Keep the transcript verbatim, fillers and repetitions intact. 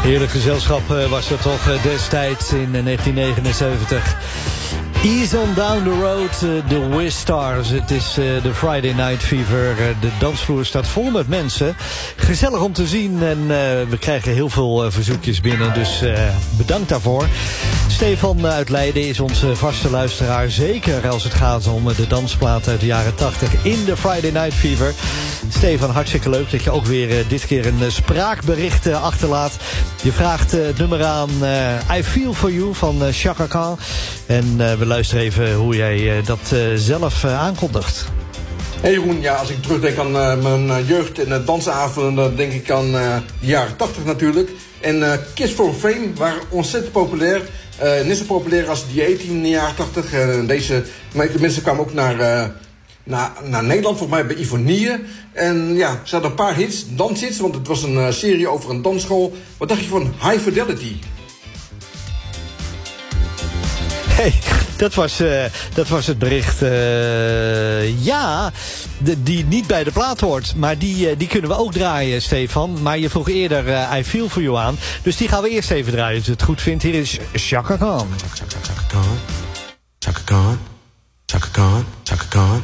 Heerlijk gezelschap was er toch destijds in negentien negenenzeventig. Ease on down the road, de uh, Wiz Stars. Het is uh, de Friday Night Fever. Uh, de dansvloer staat vol met mensen. Gezellig om te zien en uh, we krijgen heel veel uh, verzoekjes binnen. Dus uh, bedankt daarvoor. Stefan uit Leiden is onze vaste luisteraar. Zeker als het gaat om de dansplaat uit de jaren tachtig in de Friday Night Fever. Stefan, hartstikke leuk dat je ook weer uh, dit keer een uh, spraakbericht uh, achterlaat. Je vraagt uh, het nummer aan uh, I Feel For You van uh, Chaka Khan. En uh, we luisteren even hoe jij uh, dat uh, zelf uh, aankondigt. Hey Jeroen, ja, als ik terugdenk aan uh, mijn uh, jeugd en uh, dansavonden, dan denk ik aan uh, de jaren tachtig natuurlijk. En uh, Kiss for Fame waren ontzettend populair. Uh, net zo populair als die achttien in de jaren tachtig. Uh, deze mensen kwamen ook naar, uh, naar, naar Nederland, volgens mij bij Ivonie. En ja, ze hadden een paar hits, danshits, want het was een uh, serie over een dansschool. Wat dacht je van High Fidelity? Hey, dat was, uh, dat was het bericht. Uh, ja, de, die niet bij de plaat hoort. Maar die, uh, die kunnen we ook draaien, Stefan. Maar je vroeg eerder uh, I Feel For You aan. Dus die gaan we eerst even draaien. Als je het goed vindt, hier is Chaka Khan. Chaka Khan. Chaka Khan. Chaka Khan. Chaka Khan. Chaka Khan.